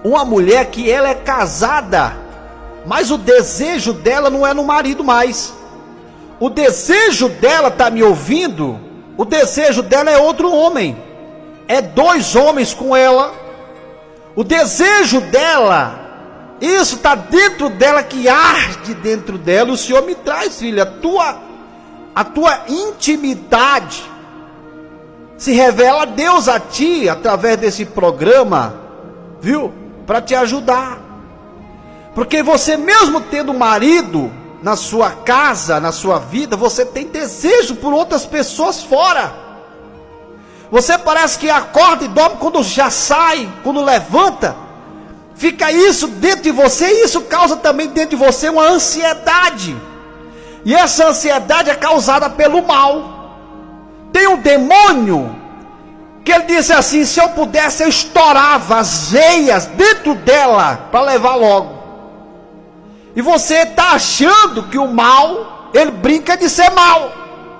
uma mulher que ela é casada, mas o desejo dela não é no marido mais. O desejo dela, tá me ouvindo? O desejo dela é outro homem. É 2 homens com ela. O desejo dela, isso está dentro dela, que arde dentro dela. O Senhor me traz, filha, a tua intimidade. Se revela Deus a ti através desse programa, viu? Para te ajudar. Porque você mesmo tendo marido na sua casa, na sua vida, você tem desejo por outras pessoas fora. Você parece que acorda e dorme, quando já sai, quando levanta, fica isso dentro de você, e isso causa também dentro de você uma ansiedade. E essa ansiedade é causada pelo mal. Tem um demônio que ele disse assim: se eu pudesse, eu estourava as veias dentro dela para levar logo. E você está achando que o mal, ele brinca de ser mal.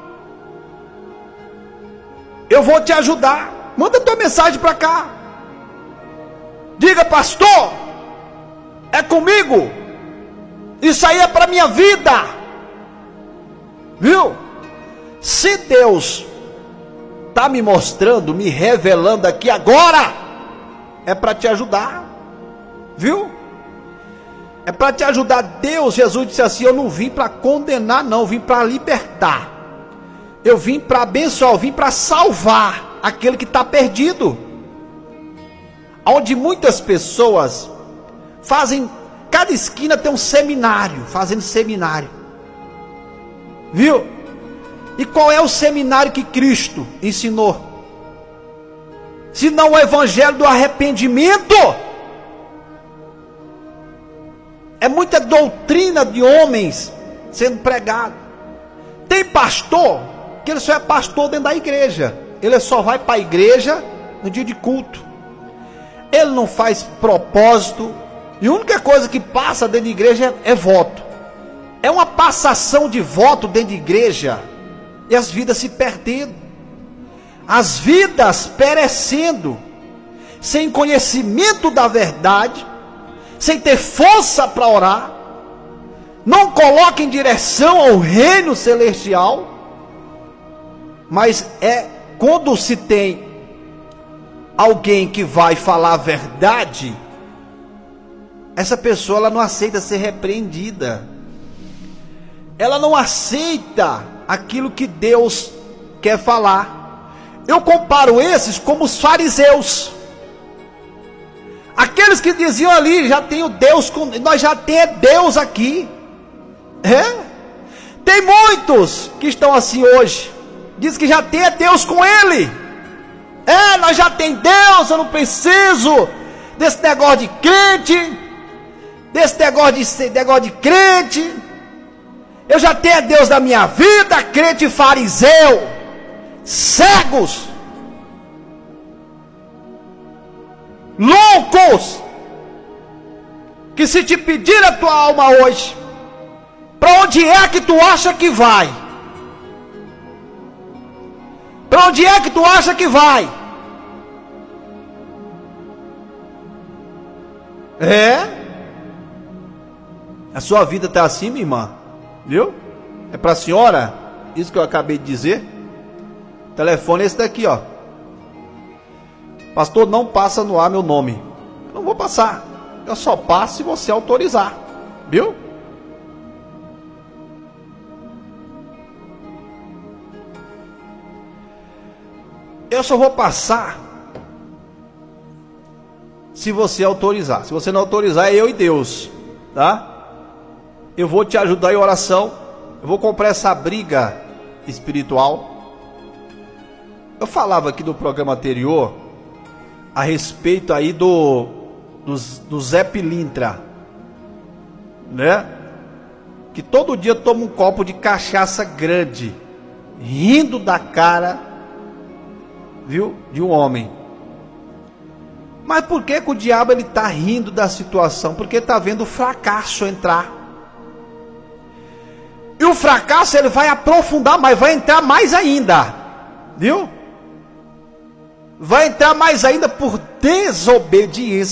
Eu vou te ajudar. Manda tua mensagem para cá. Diga: pastor, é comigo. Isso aí é para minha vida. Viu? Se Deus está me mostrando, me revelando aqui agora, é para te ajudar. Viu? É para te ajudar. Deus, Jesus disse assim: eu não vim para condenar, não, eu vim para libertar. Eu vim para abençoar, eu vim para salvar aquele que está perdido. Onde muitas pessoas fazem, cada esquina tem um seminário, fazendo seminário. Viu? E qual é o seminário que Cristo ensinou? Se não o evangelho do arrependimento. É muita doutrina de homens sendo pregado. Tem pastor que ele só é pastor dentro da igreja. Ele só vai para a igreja no dia de culto. Ele não faz propósito. E a única coisa que passa dentro de igreja é voto. É uma passação de voto dentro de igreja. E as vidas se perdendo. As vidas perecendo. Sem conhecimento da verdade. Sem ter força para orar. Não coloca em direção ao reino celestial. Mas é quando se tem alguém que vai falar a verdade, essa pessoa ela não aceita ser repreendida. Ela não aceita aquilo que Deus quer falar. Eu comparo esses como os fariseus. Aqueles que diziam ali: já tenho Deus, nós já temos Deus aqui. Tem muitos que estão assim hoje. Diz que já tem Deus com ele. Nós já tem Deus, eu não preciso desse negócio de crente, desse negócio de crente. Eu já tenho Deus da minha vida. Crente fariseu, cegos, loucos, que se te pedir a tua alma hoje, para onde é que tu acha que vai? Para onde é que tu acha que vai? A sua vida está assim, minha irmã. Viu? É para a senhora isso que eu acabei de dizer. O telefone é esse daqui, ó. Pastor, não passa no ar meu nome. Eu não vou passar. Eu só passo se você autorizar. Viu? Eu só vou passar se você autorizar. Se você não autorizar, é eu e Deus, tá? Eu vou te ajudar em oração. Eu vou comprar essa briga espiritual. Eu falava aqui no programa anterior a respeito aí do Zé Pilintra, né? Que todo dia toma um copo de cachaça grande, rindo da cara, viu, de um homem. Mas por que o diabo ele está rindo da situação? Porque está vendo o fracasso entrar. E o fracasso ele vai aprofundar mais, vai entrar mais ainda, viu? Vai entrar mais ainda por desobediência.